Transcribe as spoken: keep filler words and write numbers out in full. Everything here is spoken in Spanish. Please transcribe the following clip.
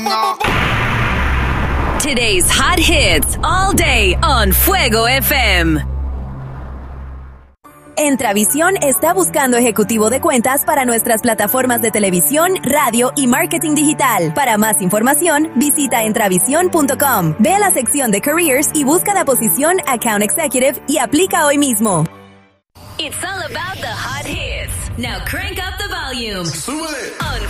No. Today's hot hits all day on Fuego F M. Entravisión está buscando ejecutivo de cuentas para nuestras plataformas de televisión, radio y marketing digital. Para más información, visita entravisión punto com. Ve a la sección de Careers y busca la posición Account Executive y aplica hoy mismo. It's all about the hot hits. Now crank up the volume. Súbele. On